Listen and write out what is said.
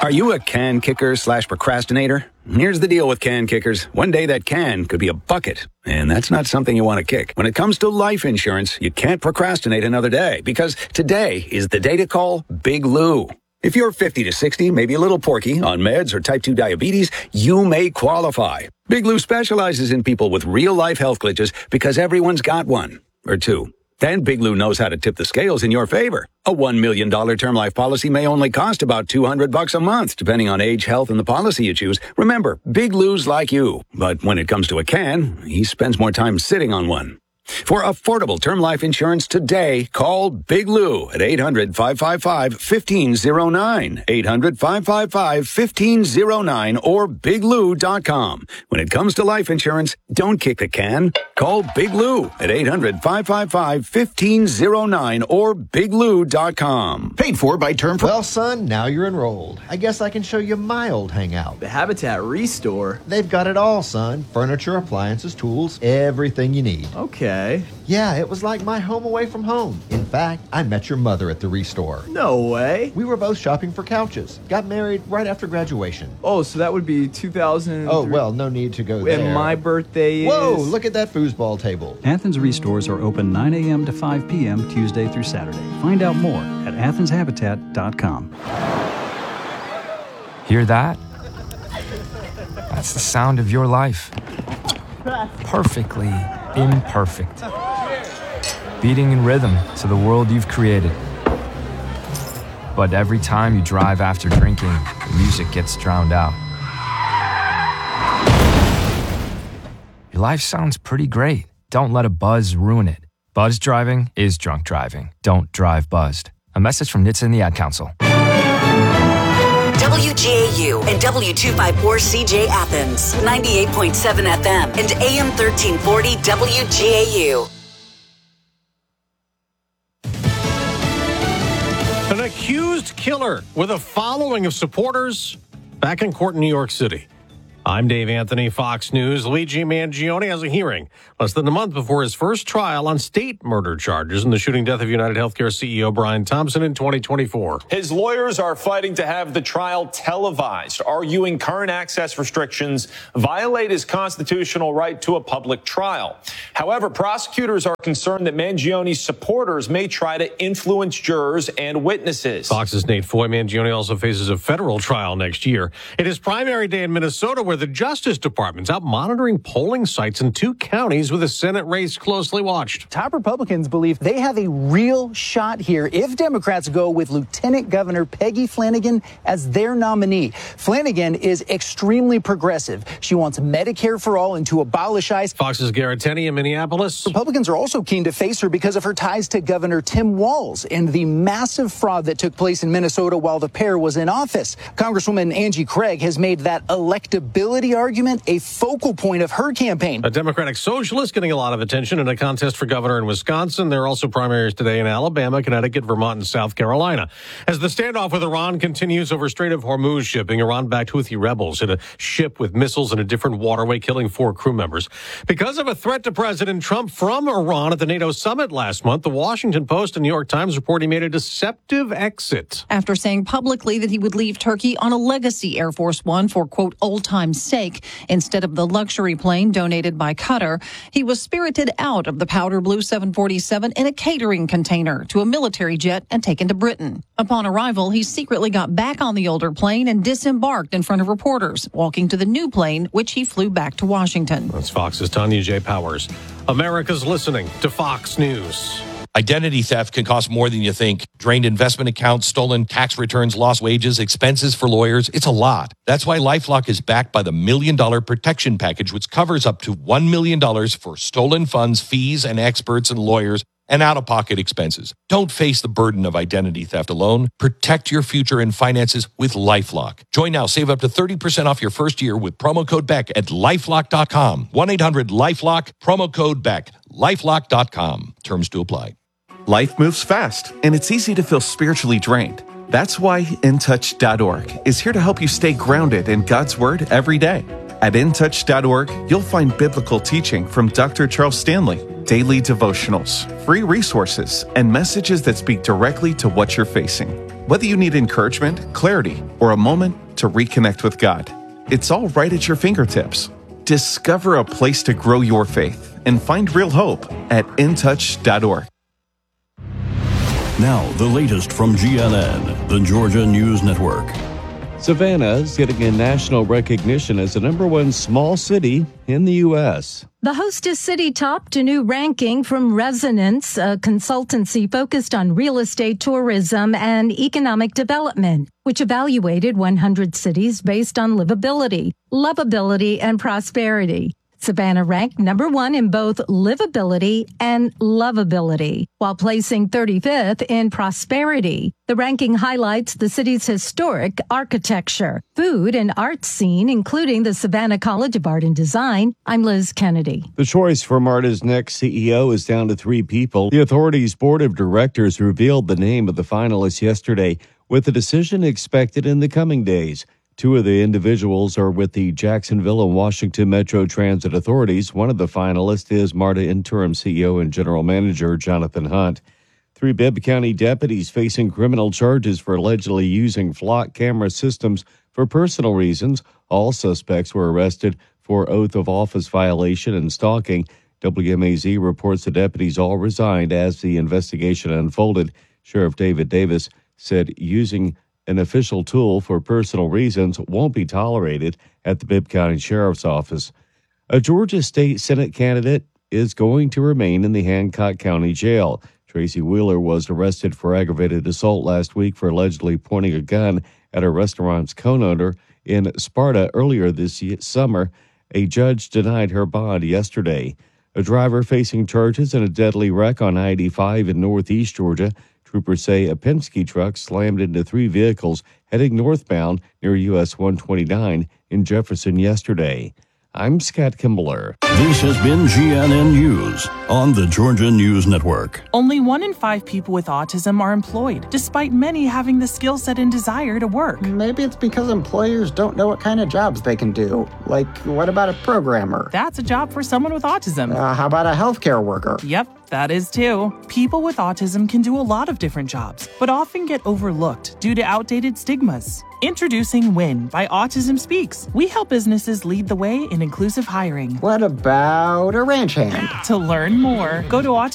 Are you a can kicker / procrastinator? Here's the deal with can kickers. One day that can could be a bucket, and that's not something you want to kick. When it comes to life insurance, you can't procrastinate another day, because today is the day to call Big Lou. If you're 50 to 60, maybe a little porky, on meds or type 2 diabetes, you may qualify. Big Lou specializes in people with real-life health glitches because everyone's got one or two. And Big Lou knows how to tip the scales in your favor. A $1 million term life policy may only cost about $200 a month, depending on age, health, and the policy you choose. Remember, Big Lou's like you. But when it comes to a can, he spends more time sitting on one. For affordable term life insurance today, call Big Lou at 800-555-1509, 800-555-1509, or biglou.com. When it comes to life insurance, don't kick the can. Call Big Lou at 800-555-1509 or biglou.com. Paid for by Term. Well, son, now you're enrolled. I guess I can show you my old hangout. The Habitat Restore? They've got it all, son. Furniture, appliances, tools, everything you need. Okay. Yeah, it was like my home away from home. In fact, I met your mother at the Restore. No way. We were both shopping for couches. Got married right after graduation. Oh, so that would be 2003. Oh, well, no need to go there. And my birthday is... Whoa, look at that foosball table. Athens Restores are open 9 a.m. to 5 p.m. Tuesday through Saturday. Find out more at athenshabitat.com. Hear that? That's the sound of your life. Perfectly imperfect. Beating in rhythm to the world you've created. But every time you drive after drinking, the music gets drowned out. Your life sounds pretty great. Don't let a buzz ruin it. Buzz driving is drunk driving. Don't drive buzzed. A message from NHTSA and the Ad Council. WGAU and W254CJ Athens, 98.7 FM and AM 1340 WGAU. An accused killer with a following of supporters back in court in New York City. I'm Dave Anthony, Fox News. Luigi Mangione has a hearing less than a month before his first trial on state murder charges in the shooting death of United Healthcare CEO Brian Thompson in 2024. His lawyers are fighting to have the trial televised, arguing current access restrictions violate his constitutional right to a public trial. However, prosecutors are concerned that Mangione's supporters may try to influence jurors and witnesses. Fox's Nate Foy. Mangione also faces a federal trial next year. It is primary day in Minnesota, where the Justice Department's out monitoring polling sites in 2 counties with a Senate race closely watched. Top Republicans believe they have a real shot here if Democrats go with Lieutenant Governor Peggy Flanagan as their nominee. Flanagan is extremely progressive. She wants Medicare for all and to abolish ICE. Fox's Garrett Tenney in Minneapolis. Republicans are also keen to face her because of her ties to Governor Tim Walz and the massive fraud that took place in Minnesota while the pair was in office. Congresswoman Angie Craig has made that electability argument a focal point of her campaign. A Democratic socialist getting a lot of attention in a contest for governor in Wisconsin. There are also primaries today in Alabama, Connecticut, Vermont, and South Carolina. As the standoff with Iran continues over Strait of Hormuz shipping, Iran-backed Houthi rebels hit a ship with missiles in a different waterway, killing 4 crew members. Because of a threat to President Trump from Iran at the NATO summit last month, the Washington Post and New York Times report he made a deceptive exit. After saying publicly that he would leave Turkey on a legacy Air Force One for, quote, old time's sake, instead of the luxury plane donated by Qatar, he was spirited out of the powder blue 747 in a catering container to a military jet and taken to Britain. Upon arrival, he secretly got back on the older plane and disembarked in front of reporters, walking to the new plane, which he flew back to Washington. That's Fox's Tanya J. Powers. America's listening to Fox News. Identity theft can cost more than you think. Drained investment accounts, stolen tax returns, lost wages, expenses for lawyers. It's a lot. That's why LifeLock is backed by the $1 Million Protection Package, which covers up to $1 million for stolen funds, fees, and experts and lawyers, and out-of-pocket expenses. Don't face the burden of identity theft alone. Protect your future and finances with LifeLock. Join now. Save up to 30% off your first year with promo code BECK at LifeLock.com. 1-800-LifeLock, promo code BECK. LifeLock.com. Terms to apply. Life moves fast, and it's easy to feel spiritually drained. That's why InTouch.org is here to help you stay grounded in God's Word every day. At InTouch.org, you'll find biblical teaching from Dr. Charles Stanley, daily devotionals, free resources, and messages that speak directly to what you're facing. Whether you need encouragement, clarity, or a moment to reconnect with God, it's all right at your fingertips. Discover a place to grow your faith and find real hope at intouch.org. Now, the latest from GNN, the Georgia News Network. Savannah is getting a national recognition as the #1 small city in the U.S. The Hostess City topped a new ranking from Resonance, a consultancy focused on real estate, tourism, and economic development, which evaluated 100 cities based on livability, lovability, and prosperity. Savannah ranked #1 in both livability and lovability, while placing 35th in prosperity. The ranking highlights the city's historic architecture, food, and art scene, including the Savannah College of Art and Design. I'm Liz Kennedy. The choice for MARTA's next CEO is down to 3 people. The authority's board of directors revealed the name of the finalists yesterday, with a decision expected in the coming days. 2 of the individuals are with the Jacksonville and Washington Metro Transit authorities. One of the finalists is MARTA interim CEO and general manager Jonathan Hunt. 3 Bibb County deputies facing criminal charges for allegedly using flock camera systems for personal reasons. All suspects were arrested for oath of office violation and stalking. WMAZ reports the deputies all resigned as the investigation unfolded. Sheriff David Davis said using an official tool for personal reasons won't be tolerated at the Bibb County Sheriff's Office. A Georgia State Senate candidate is going to remain in the Hancock County Jail. Tracy Wheeler was arrested for aggravated assault last week for allegedly pointing a gun at a restaurant's co-owner in Sparta earlier this summer. A judge denied her bond yesterday. A driver facing charges in a deadly wreck on I-85 in northeast Georgia. Troopers say a Penske truck slammed into 3 vehicles heading northbound near US 129 in Jefferson yesterday. I'm Scott Kimbler. This has been GNN News on the Georgia News Network. Only 1 in 5 people with autism are employed, despite many having the skill set and desire to work. Maybe it's because employers don't know what kind of jobs they can do. Like, what about a programmer? That's a job for someone with autism. How about a healthcare worker? Yep, that is too. People with autism can do a lot of different jobs, but often get overlooked due to outdated stigmas. Introducing WIN by Autism Speaks. We help businesses lead the way in inclusive hiring. What about a ranch hand? To learn more, go to